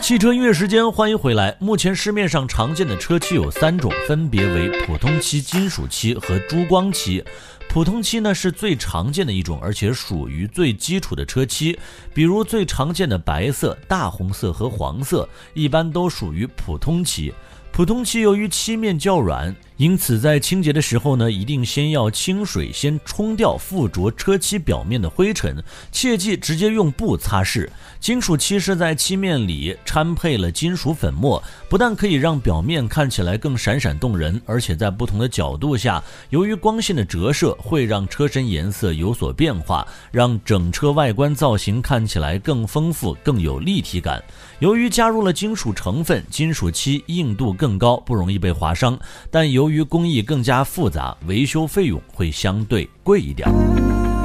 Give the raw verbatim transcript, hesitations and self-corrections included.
汽车音乐时间，欢迎回来。目前市面上常见的车漆有三种，分别为普通漆、金属漆和珠光漆。普通漆呢是最常见的一种，而且属于最基础的车漆，比如最常见的白色、大红色和黄色，一般都属于普通漆。普通漆由于漆面较软，因此在清洁的时候呢，一定先要清水先冲掉附着车漆表面的灰尘，切记直接用布擦拭。金属漆是在漆面里掺配了金属粉末，不但可以让表面看起来更闪闪动人，而且在不同的角度下，由于光线的折射会让车身颜色有所变化，让整车外观造型看起来更丰富更有立体感。由于加入了金属成分，金属漆硬度更高，不容易被划伤，但由于工艺更加复杂，维修费用会相对贵一点。